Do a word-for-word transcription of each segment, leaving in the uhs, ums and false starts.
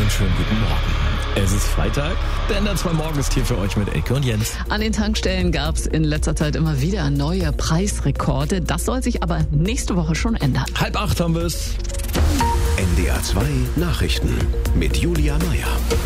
einen schönen guten Morgen. Es ist Freitag, der N D R zwei Morgen ist hier für euch mit Elke und Jens. An den Tankstellen gab es in letzter Zeit immer wieder neue Preisrekorde. Das soll sich aber nächste Woche schon ändern. Halb acht haben wir es. N D R zwei Nachrichten mit Julia Meyer.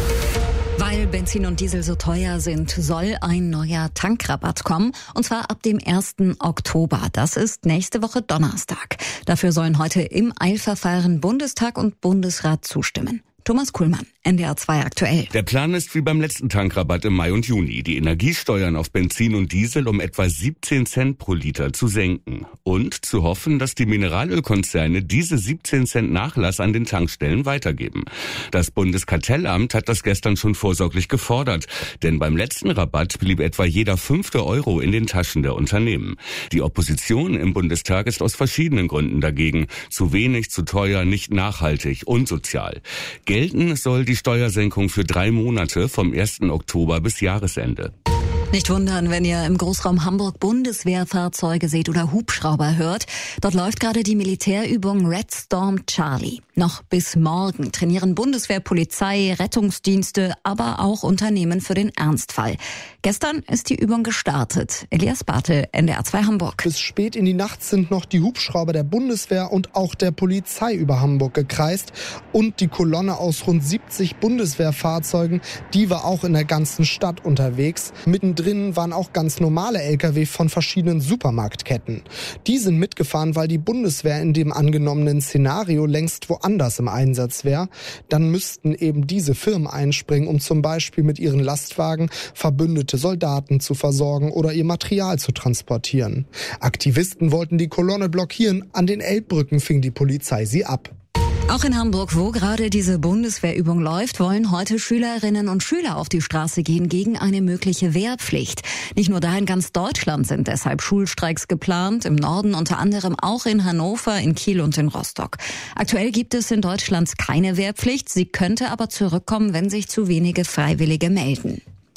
Weil Benzin und Diesel so teuer sind, soll ein neuer Tankrabatt kommen. Und zwar ab dem ersten Oktober. Das ist nächste Woche Donnerstag. Dafür sollen heute im Eilverfahren Bundestag und Bundesrat zustimmen. Thomas Kuhlmann, N D R zwei aktuell. Der Plan ist wie beim letzten Tankrabatt im Mai und Juni, die Energiesteuern auf Benzin und Diesel um etwa siebzehn Cent pro Liter zu senken. Und zu hoffen, dass die Mineralölkonzerne diese siebzehn Cent Nachlass an den Tankstellen weitergeben. Das Bundeskartellamt hat das gestern schon vorsorglich gefordert, denn beim letzten Rabatt blieb etwa jeder fünfte Euro in den Taschen der Unternehmen. Die Opposition im Bundestag ist aus verschiedenen Gründen dagegen. Zu wenig, zu teuer, nicht nachhaltig, unsozial. Gelten soll die Steuersenkung für drei Monate vom ersten Oktober bis Jahresende. Nicht wundern, wenn ihr im Großraum Hamburg Bundeswehrfahrzeuge seht oder Hubschrauber hört. Dort läuft gerade die Militärübung Red Storm Charlie. Noch bis morgen trainieren Bundeswehr, Polizei, Rettungsdienste, aber auch Unternehmen für den Ernstfall. Gestern ist die Übung gestartet. Elias Bartel, N D R zwei Hamburg. Bis spät in die Nacht sind noch die Hubschrauber der Bundeswehr und auch der Polizei über Hamburg gekreist. Und die Kolonne aus rund siebzig Bundeswehrfahrzeugen, die war auch in der ganzen Stadt unterwegs. Mittendrin Drin waren auch ganz normale L K W von verschiedenen Supermarktketten. Die sind mitgefahren, weil die Bundeswehr in dem angenommenen Szenario längst woanders im Einsatz wäre. Dann müssten eben diese Firmen einspringen, um zum Beispiel mit ihren Lastwagen verbündete Soldaten zu versorgen oder ihr Material zu transportieren. Aktivisten wollten die Kolonne blockieren. An den Elbbrücken fing die Polizei sie ab. Auch in Hamburg, wo gerade diese Bundeswehrübung läuft, wollen heute Schülerinnen und Schüler auf die Straße gehen gegen eine mögliche Wehrpflicht. Nicht nur da, in ganz Deutschland sind deshalb Schulstreiks geplant, im Norden unter anderem auch in Hannover, in Kiel und in Rostock. Aktuell gibt es in Deutschland keine Wehrpflicht, sie könnte aber zurückkommen, wenn sich zu wenige Freiwillige melden.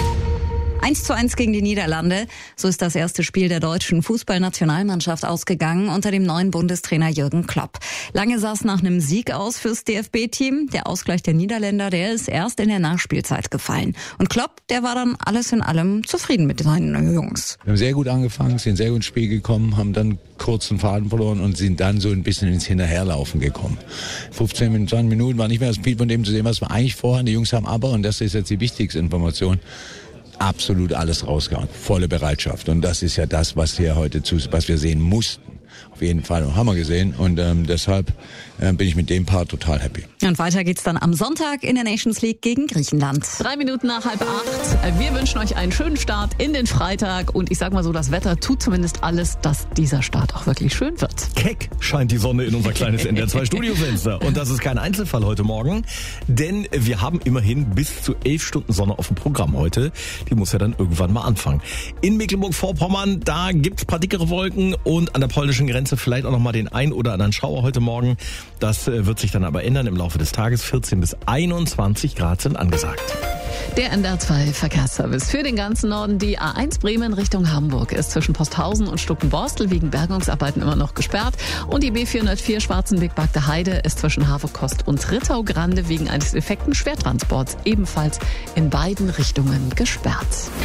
eins zu eins gegen die Niederlande. So ist das erste Spiel der deutschen Fußballnationalmannschaft ausgegangen unter dem neuen Bundestrainer Jürgen Klopp. Lange sah es nach einem Sieg aus fürs D F B-Team. Der Ausgleich der Niederländer, der ist erst in der Nachspielzeit gefallen. Und Klopp, der war dann alles in allem zufrieden mit seinen Jungs. Wir haben sehr gut angefangen, sind sehr gut ins Spiel gekommen, haben dann kurz den Faden verloren und sind dann so ein bisschen ins Hinterherlaufen gekommen. fünfzehn Minuten, zwanzig Minuten war nicht mehr das Spiel von dem zu sehen, was wir eigentlich vorhaben. Die Jungs haben aber, und das ist jetzt die wichtigste Information, absolut alles rausgehauen. Volle Bereitschaft. Und das ist ja das, was wir heute zu, was wir sehen mussten. Auf jeden Fall haben wir gesehen. Und ähm, deshalb äh, bin ich mit dem Part total happy. Und weiter geht's dann am Sonntag in der Nations League gegen Griechenland. Drei Minuten nach halb acht. Wir wünschen euch einen schönen Start in den Freitag. Und ich sag mal so, das Wetter tut zumindest alles, dass dieser Start auch wirklich schön wird. Keck scheint die Sonne in unser kleines N D R zwei Studiofenster. Und das ist kein Einzelfall heute Morgen. Denn wir haben immerhin bis zu elf Stunden Sonne auf dem Programm heute. Die muss ja dann irgendwann mal anfangen. In Mecklenburg-Vorpommern, da gibt's ein paar dickere Wolken und an der polnischen Grenze vielleicht auch noch mal den ein oder anderen Schauer heute Morgen. Das wird sich dann aber ändern im Laufe des Tages. vierzehn bis einundzwanzig Grad sind angesagt. Der N D R zwei Verkehrsservice für den ganzen Norden. Die A eins Bremen Richtung Hamburg ist zwischen Posthausen und Stuckenborstel wegen Bergungsarbeiten immer noch gesperrt. Und die B vierhundertvier Schwarzenweg-Bagde Heide ist zwischen Havelkost und Rittau-Grande wegen eines defekten Schwertransports ebenfalls in beiden Richtungen gesperrt.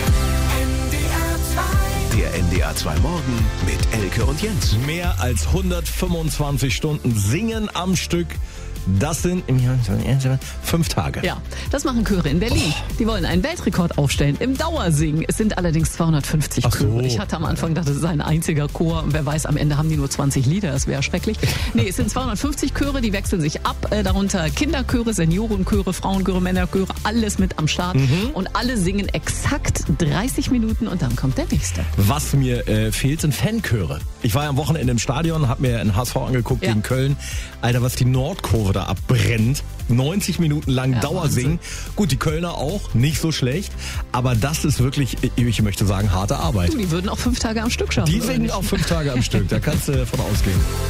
Der N D R zwei Morgen mit Elke und Jens. Mehr als hundertfünfundzwanzig Stunden singen am Stück. Das sind fünf Tage. Ja, das machen Chöre in Berlin. Oh. Die wollen einen Weltrekord aufstellen im Dauersingen. Es sind allerdings zweihundertfünfzig Ach so. Chöre. Ich hatte am Anfang gedacht, das ist ein einziger Chor. Und wer weiß, am Ende haben die nur zwanzig Lieder. Das wäre schrecklich. Nee, es sind zweihundertfünfzig Chöre, die wechseln sich ab. Äh, darunter Kinderchöre, Seniorenchöre, Frauenchöre, Männerchöre. Alles mit am Start. Mhm. Und alle singen exakt dreißig Minuten und dann kommt der nächste. Was mir äh, fehlt, sind Fanchöre. Ich war ja am Wochenende im Stadion, habe mir einen H S V angeguckt ja. gegen Köln. Alter, was die Nordkurve da abbrennt. neunzig Minuten lang ja, Dauersingen. Wahnsinn. Gut, die Kölner auch, nicht so schlecht. Aber das ist wirklich, ich möchte sagen, harte Arbeit. Du, die würden auch fünf Tage am Stück schaffen. Die singen auch fünf Tage am Stück, da kannst du davon ausgehen.